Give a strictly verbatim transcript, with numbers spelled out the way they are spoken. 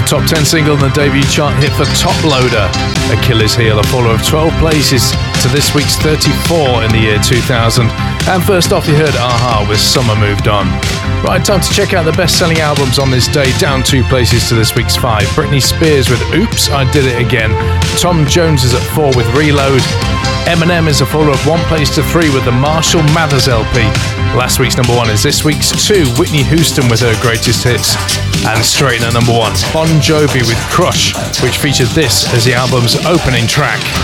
top ten single and the debut chart hit for Top Loader, Achilles Heel, a follow of twelve places to this week's thirty-four in the year two thousand. And first off, you heard a-ha with Summer Moved On. Right, time to check out the best-selling albums on this day, down two places to this week's five. Britney Spears with Oops, I Did It Again. Tom Jones is at four with Reload. Eminem is a follower of one place to three with the Marshall Mathers L P. Last week's number one is this week's two, Whitney Houston with her greatest hits. And straight in at number one, Bon Jovi with Crush, which featured this as the album's opening track.